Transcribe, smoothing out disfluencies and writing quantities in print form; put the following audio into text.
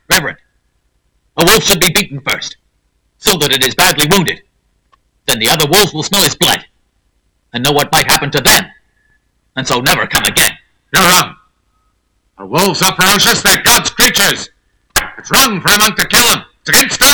Reverend, a wolf should be beaten first, so that it is badly wounded. Then the other wolves will smell his blood, and know what might happen to them, and so never come again. You're wrong. The wolves are ferocious, they're God's creatures. It's wrong for a monk to kill them. It's against the